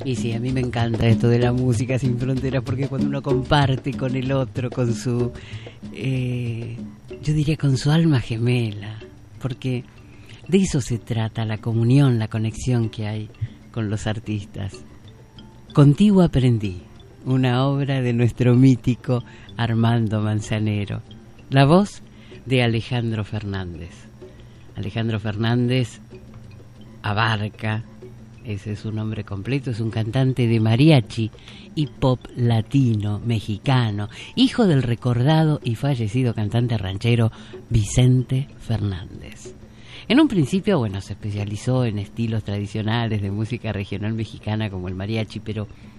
Y sí, a mí me encanta esto de la música sin fronteras, porque cuando uno comparte con el otro, con su, yo diría con su alma gemela, porque de eso se trata, la comunión, la conexión que hay con los artistas. Contigo aprendí, una obra de nuestro mítico Armando Manzanero. La voz de Alejandro Fernández. Alejandro Fernández abarca, ese es su nombre completo, es un cantante de mariachi y pop latino, mexicano, hijo del recordado y fallecido cantante ranchero Vicente Fernández. En un principio, se especializó en estilos tradicionales de música regional mexicana como el mariachi, pero